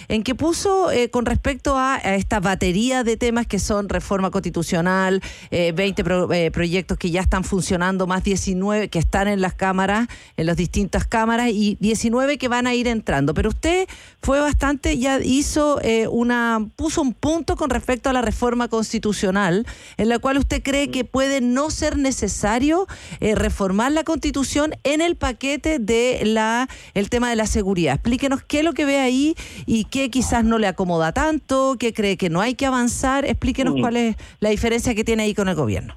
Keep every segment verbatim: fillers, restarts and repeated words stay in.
en que puso eh, con respecto a, a esta batería de temas que son reforma constitucional, eh, veinte pro, eh, proyectos que ya están funcionando, más diecinueve que están en las cámaras, en las distintas cámaras, y diecinueve que van a ir entrando. Pero usted fue bastante, ya hizo eh, una, puso un punto con respecto a la reforma constitucional, en la cual usted cree que puede no ser necesario eh, reformar la Constitución en el paquete de la el tema de la seguridad. Explíquenos qué es lo que ve ahí y qué quizás no le acomoda tanto, qué cree que no hay que avanzar. Explíquenos mm. cuál es la diferencia que tiene ahí con el gobierno.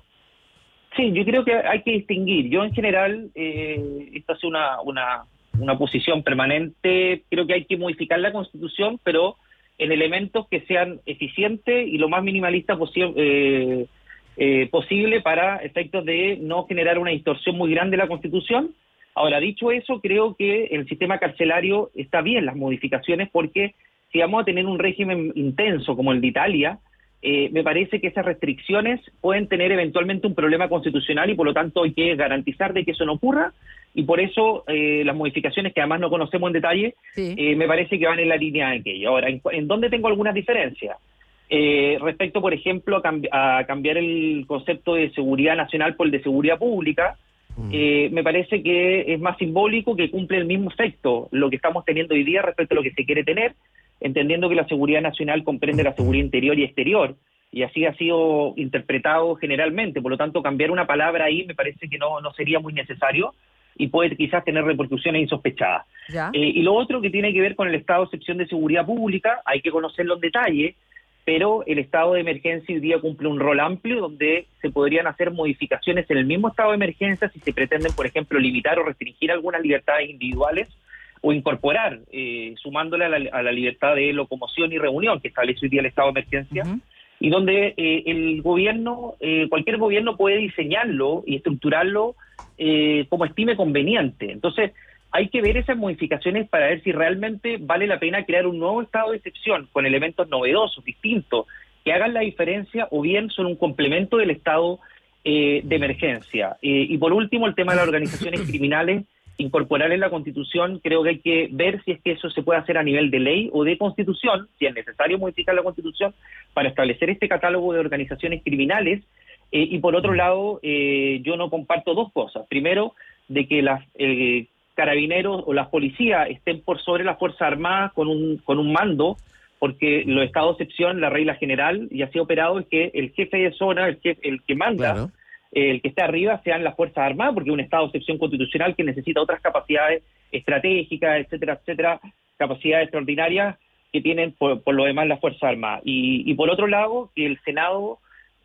Sí, yo creo que hay que distinguir. Yo en general, eh, esta es una, una, una posición permanente, creo que hay que modificar la Constitución, pero en elementos que sean eficientes y lo más minimalista posi- eh, eh, posible para efectos de no generar una distorsión muy grande de la Constitución. Ahora, dicho eso, creo que el sistema carcelario está bien las modificaciones, porque si vamos a tener un régimen intenso como el de Italia, eh, me parece que esas restricciones pueden tener eventualmente un problema constitucional y por lo tanto hay que garantizar de que eso no ocurra, y por eso eh, las modificaciones, que además no conocemos en detalle, sí. eh, me parece que van en la línea de aquello. Ahora, ¿en, en dónde tengo algunas diferencias? Eh, respecto, por ejemplo, a, cambi- a cambiar el concepto de seguridad nacional por el de seguridad pública, Eh, me parece que es más simbólico, que cumple el mismo efecto lo que estamos teniendo hoy día respecto a lo que se quiere tener, entendiendo que la seguridad nacional comprende la seguridad interior y exterior, y así ha sido interpretado generalmente. Por lo tanto, cambiar una palabra ahí me parece que no, no sería muy necesario y puede quizás tener repercusiones insospechadas. Eh, y lo otro que tiene que ver con el estado de excepción de seguridad pública, hay que conocerlo en detalle, pero el estado de emergencia hoy día cumple un rol amplio donde se podrían hacer modificaciones en el mismo estado de emergencia si se pretenden, por ejemplo, limitar o restringir algunas libertades individuales o incorporar, eh, sumándole a la, a la libertad de locomoción y reunión que establece hoy día el estado de emergencia, uh-huh. y donde eh, el gobierno, eh, cualquier gobierno puede diseñarlo y estructurarlo eh, como estime conveniente. Entonces, hay que ver esas modificaciones para ver si realmente vale la pena crear un nuevo estado de excepción con elementos novedosos, distintos, que hagan la diferencia, o bien son un complemento del estado eh, de emergencia. Eh, y por último, el tema de las organizaciones criminales, incorporar en la Constitución, creo que hay que ver si es que eso se puede hacer a nivel de ley o de Constitución, si es necesario modificar la Constitución para establecer este catálogo de organizaciones criminales. Eh, y por otro lado, eh, yo no comparto dos cosas. Primero, de que las... Eh, carabineros o las policías estén por sobre las Fuerzas Armadas con un con un mando, porque los estados de excepción, la regla general, y así ha operado, es que el jefe de zona, el, jefe, el que manda, claro. eh, el que está arriba, sean las Fuerzas Armadas, porque es un estado de excepción constitucional que necesita otras capacidades estratégicas, etcétera, etcétera, capacidades extraordinarias que tienen por, por lo demás las Fuerzas Armadas. Y, y por otro lado, que el Senado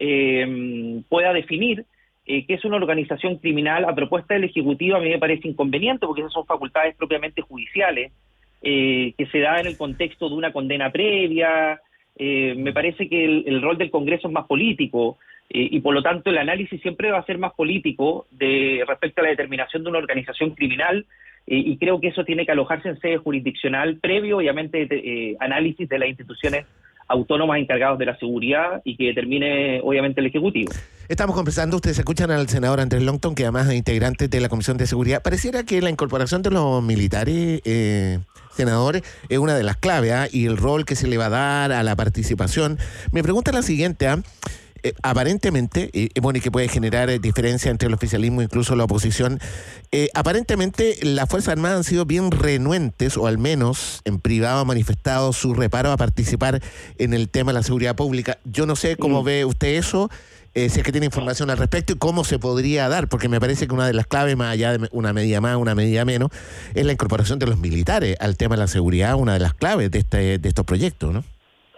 eh, pueda definir Eh, que es una organización criminal a propuesta del Ejecutivo. A mí me parece inconveniente, porque esas son facultades propiamente judiciales, eh, que se da en el contexto de una condena previa. Eh, me parece que el, el rol del Congreso es más político, eh, y por lo tanto el análisis siempre va a ser más político de respecto a la determinación de una organización criminal, eh, y creo que eso tiene que alojarse en sede jurisdiccional previo, obviamente, de, eh, análisis de las instituciones autónomas encargados de la seguridad, y que determine obviamente el Ejecutivo. Estamos conversando, ustedes escuchan al senador Andrés Longton, que además es integrante de la Comisión de Seguridad. Pareciera que la incorporación de los militares, eh, senadores, es una de las claves, ¿eh? Y el rol que se le va a dar a la participación. Me pregunta la siguiente, ¿eh? Eh, aparentemente, eh, bueno, y que puede generar eh, diferencia entre el oficialismo e incluso la oposición, eh, aparentemente las Fuerzas Armadas han sido bien renuentes, o al menos en privado han manifestado su reparo a participar en el tema de la seguridad pública. Yo no sé cómo mm. ve usted eso, eh, si es que tiene información al respecto y cómo se podría dar, porque me parece que una de las claves, más allá de una medida más, una medida menos, es la incorporación de los militares al tema de la seguridad, una de las claves de, este, de estos proyectos, ¿no?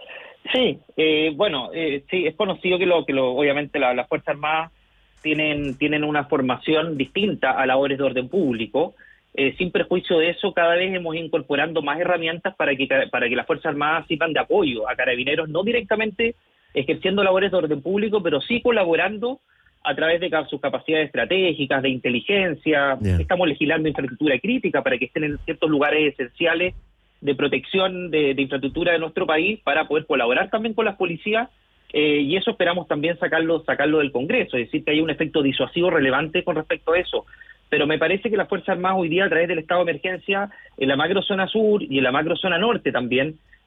Sí, eh, bueno, eh, sí, es conocido que lo que lo, obviamente la, las Fuerzas Armadas tienen tienen una formación distinta a labores de orden público. Eh, sin perjuicio de eso, cada vez hemos ido incorporando más herramientas para que para que las Fuerzas Armadas sirvan de apoyo a Carabineros, no directamente ejerciendo labores de orden público, pero sí colaborando a través de sus capacidades estratégicas, de inteligencia. Yeah. Estamos legislando infraestructura crítica para que estén en ciertos lugares esenciales de protección de, de infraestructura de nuestro país, para poder colaborar también con las policías, eh, y eso esperamos también sacarlo sacarlo del Congreso, es decir, que hay un efecto disuasivo relevante con respecto a eso. Pero me parece que las Fuerzas Armadas hoy día, a través del estado de emergencia, en la macrozona sur y en la macrozona norte también,